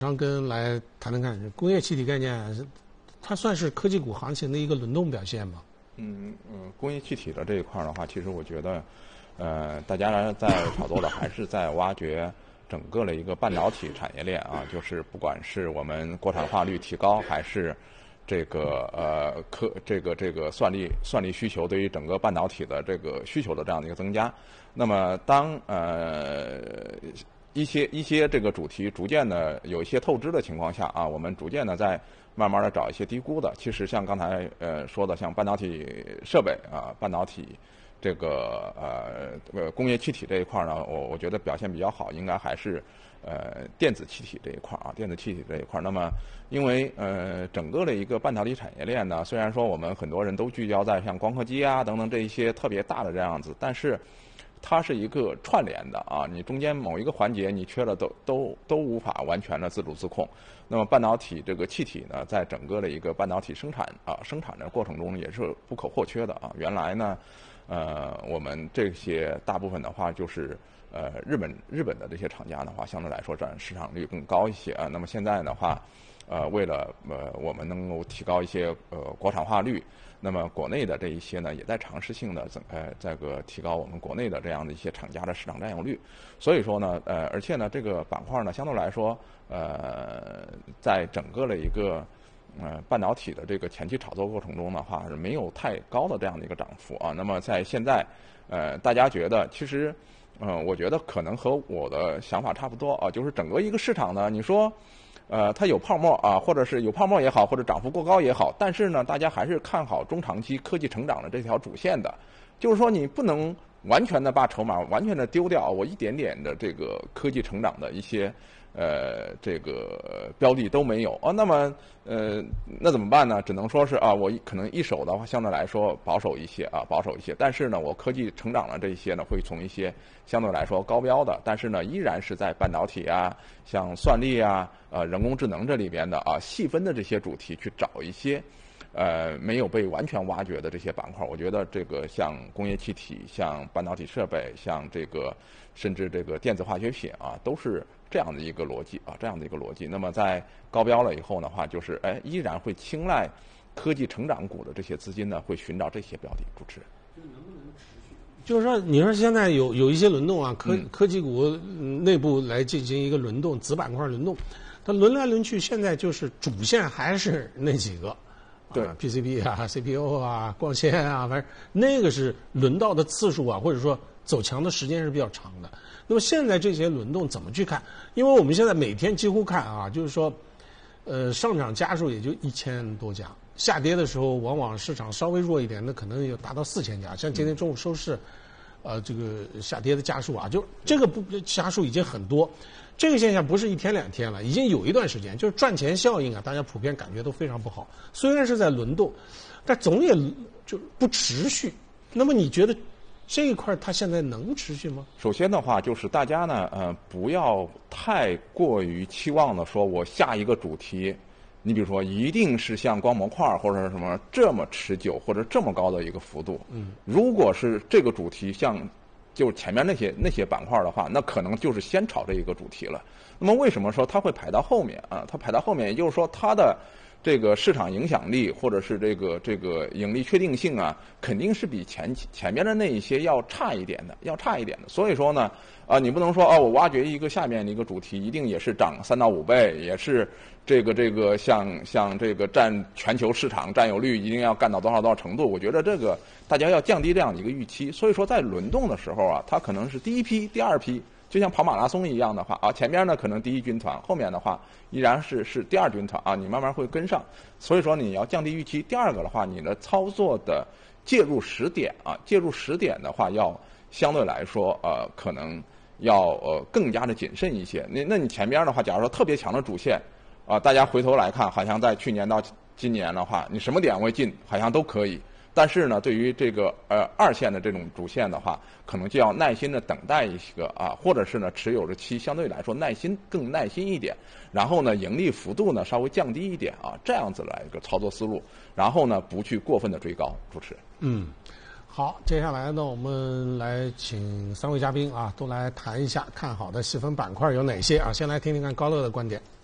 张根来谈谈看，工业气体概念，它算是科技股行情的一个轮动表现吗？ 工业气体的这一块的话，其实我觉得，大家在炒作的还是在挖掘整个的一个半导体产业链啊，就是不管是我们国产化率提高，还是这个这个算力需求对于整个半导体的这个需求的这样的一个增加，那么当一些这个主题逐渐的有一些透支的情况下啊，我们逐渐的在慢慢的找一些低估的。其实像刚才说的，像半导体设备啊，半导体这个工业气体这一块呢，我觉得表现比较好，应该还是电子气体这一块啊，电子气体这一块。那么因为整个的一个半导体产业链呢，虽然说我们很多人都聚焦在像光刻机啊等等这一些特别大的这样子，但是它是一个串联的啊，你中间某一个环节你缺了都无法完全的自主自控。那么半导体这个气体呢，在整个的一个半导体生产的过程中也是不可或缺的啊。原来呢，我们这些大部分的话就是日本的这些厂家的话，相对来说占市场率更高一些啊。那么现在的话，为了我们能够提高一些国产化率，那么国内的这一些呢，也在尝试性的这个提高我们国内的这样的一些厂家的市场占有率。所以说呢，而且呢，这个板块呢，相对来说，在整个的一个半导体的这个前期炒作过程中的话，是没有太高的这样的一个涨幅啊。那么在现在，大家觉得其实，我觉得可能和我的想法差不多啊，就是整个一个市场呢，你说。它有泡沫啊，或者是有泡沫也好，或者涨幅过高也好，但是呢，大家还是看好中长期科技成长的这条主线的。就是说，你不能完全的把筹码完全的丢掉，我一点点的这个科技成长的一些这个标的都没有啊。那么那怎么办呢？只能说是啊，我可能一手的话相对来说保守一些啊，保守一些。但是呢，我科技成长的这些呢，会从一些相对来说高标的，但是呢，依然是在半导体啊、像算力啊、人工智能这里边的啊细分的这些主题去找一些。没有被完全挖掘的这些板块，我觉得这个像工业气体、像半导体设备、像这个甚至这个电子化学品啊，都是这样的一个逻辑啊，这样的一个逻辑。那么在高标了以后的话，就是依然会青睐科技成长股的这些资金呢，会寻找这些标的。主持人， 就是说，你说现在有一些轮动啊，科技股内部来进行一个轮动，子板块轮动，它轮来轮去，现在就是主线还是那几个。 对 PCB 啊、CPU 啊、光纤啊，反正那个是轮到的次数啊，或者说走强的时间是比较长的。那么现在这些轮动怎么去看？因为我们现在每天几乎看啊，就是说，上涨家数也就1000多家，下跌的时候往往市场稍微弱一点，那可能有达到4000家。像今天中午收市，这个下跌的家数啊，就这个家数已经很多。这个现象不是1天2天了，已经有一段时间，就是赚钱效应啊，大家普遍感觉都非常不好。虽然是在轮动，但总也就不持续。那么你觉得这一块它现在能持续吗？ 首先的话，就是大家呢，不要太过于期望的说，我下一个主题，你比如说一定是像光模块或者什么这么持久或者这么高的一个幅度。如果是这个主题像。就是前面那些板块的话，那可能就是先炒这一个主题了。那么为什么说它会排到后面啊？它排到后面，也就是说它的这个市场影响力或者是这个盈利确定性啊，肯定是比前面的那一些要差一点的，所以说呢，你不能说我挖掘一个下面的一个主题，一定也是涨3到5倍，也是这个像这个占全球市场占有率一定要干到多少程度？我觉得这个大家要降低这样的一个预期。所以说在轮动的时候啊，它可能是第一批、第二批。就像跑马拉松一样的话啊，前面呢可能第一军团，后面的话依然是第二军团啊，你慢慢会跟上。所以说你要降低预期。第二个的话，你的操作的介入时点的话，要相对来说可能要更加的谨慎一些。那你前边的话，假如说特别强的主线大家回头来看，好像在去年到今年的话，你什么点位进好像都可以。但是呢，对于这个二线的这种主线的话，可能就要耐心的等待一个或者是呢持有的期相对来说更耐心一点，然后呢盈利幅度呢稍微降低一点这样子来一个操作思路，然后呢不去过分的追高。主持人， 好，接下来呢我们来请3位嘉宾都来谈一下看好的细分板块有哪些先来听听看高乐的观点。